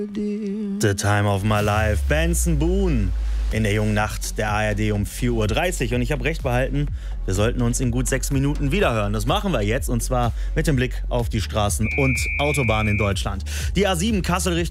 The Time of My Life, Benson Boone in der jungen Nacht der ARD um 4:30 Uhr. Und ich habe recht behalten, wir sollten uns in gut 6 Minuten wiederhören. Das machen wir jetzt, und zwar mit dem Blick auf die Straßen und Autobahnen in Deutschland. Die A7 Kassel Richtung